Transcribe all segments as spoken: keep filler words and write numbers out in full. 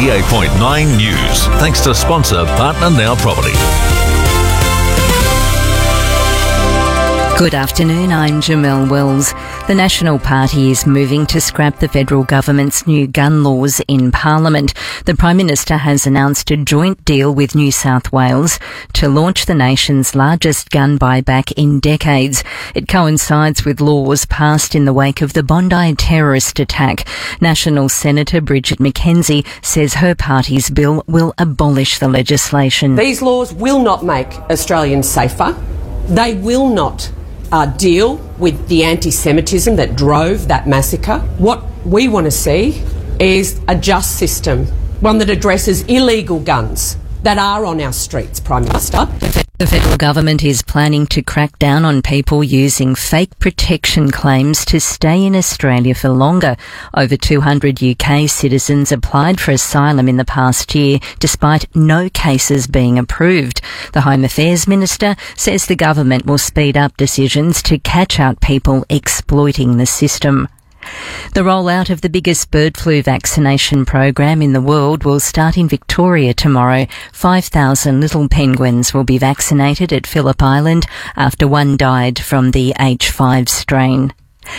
eighty-eight point nine News. Thanks to sponsor Partner Now Property. Good afternoon, I'm Jamelle Wells. The National Party is moving to scrap the federal government's new gun laws in Parliament. The Prime Minister has announced a joint deal with New South Wales to launch the nation's largest gun buyback in decades. It coincides with laws passed in the wake of the Bondi terrorist attack. National Senator Bridget McKenzie says her party's bill will abolish the legislation. These laws will not make Australians safer. They will not Uh, deal with the anti-Semitism that drove that massacre. What we want to see is a just system, one that addresses illegal guns that are on our streets, Prime Minister. The federal government is planning to crack down on people using fake protection claims to stay in Australia for longer. Over two hundred U K citizens applied for asylum in the past year, despite no cases being approved. The Home Affairs Minister says the government will speed up decisions to catch out people exploiting the system. The rollout of the biggest bird flu vaccination program in the world will start in Victoria tomorrow. five thousand little penguins will be vaccinated at Phillip Island after one died from the H five strain.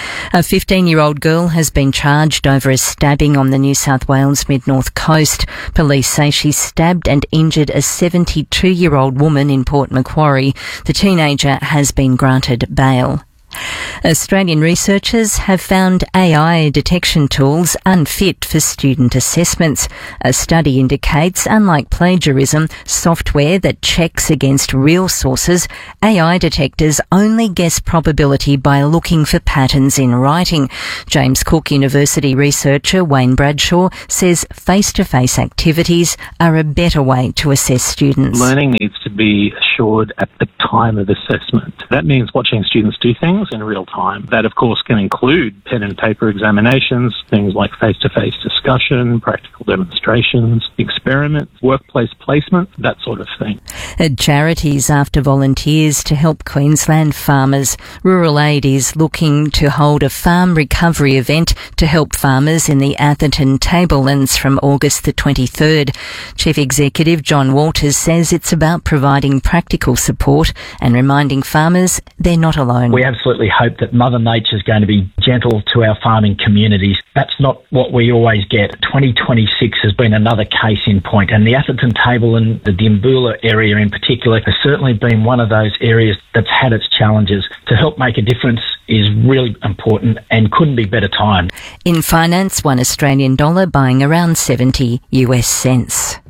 A fifteen-year-old girl has been charged over a stabbing on the New South Wales mid-north coast. Police say she stabbed and injured a seventy-two-year-old woman in Port Macquarie. The teenager has been granted bail. Australian researchers have found A I detection tools unfit for student assessments. A study indicates, unlike plagiarism, software that checks against real sources, A I detectors only guess probability by looking for patterns in writing. James Cook University researcher Wayne Bradshaw says face-to-face activities are a better way to assess students. Learning needs to be assured at the time of assessment. That means watching students do things in real time. That, of course, can include pen and paper examinations, things like face-to-face discussion, practical demonstrations, experiments, workplace placement, that sort of thing. At charities after volunteers to help Queensland farmers. Rural Aid is looking to hold a farm recovery event to help farmers in the Atherton Tablelands from August the twenty-third. Chief Executive John Walters says it's about providing practical support and reminding farmers they're not alone. We absolutely hope that Mother Nature is going to be gentle to our farming communities. That's not what we always get. twenty twenty-six has been another case in point, and the Atherton Tableland, the Dimboola area in particular, has certainly been one of those areas that's had its challenges. To help make a difference is really important and couldn't be better timed. In finance, one Australian dollar buying around seventy U S cents.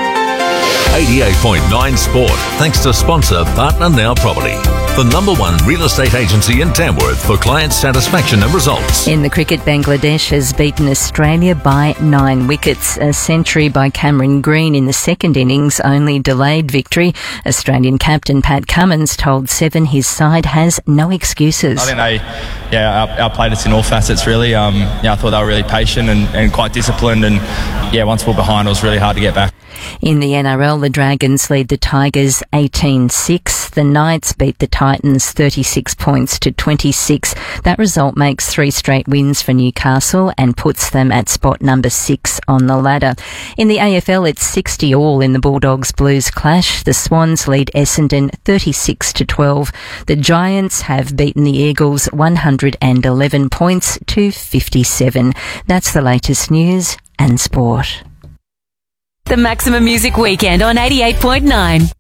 eighty-eight point nine Sport, thanks to sponsor Partner Now Property, the number one real estate agency in Tamworth for client satisfaction and results. In the cricket, Bangladesh has beaten Australia by nine wickets. A century by Cameron Green in the second innings only delayed victory. Australian captain Pat Cummins told Seven his side has no excuses. I think they, yeah, out- outplayed us in all facets really. Um, yeah, I thought they were really patient and, and quite disciplined, and yeah, once we were behind, it was really hard to get back. In the N R L, the Dragons lead the Tigers eighteen six. The Knights beat the Titans thirty-six points to twenty-six. That result makes three straight wins for Newcastle and puts them at spot number six on the ladder. In the A F L, it's sixty all in the Bulldogs Blues clash. The Swans lead Essendon thirty-six to twelve. The Giants have beaten the Eagles one hundred eleven points to fifty-seven. That's the latest news and sport. The Maximum Music Weekend on eighty-eight point nine.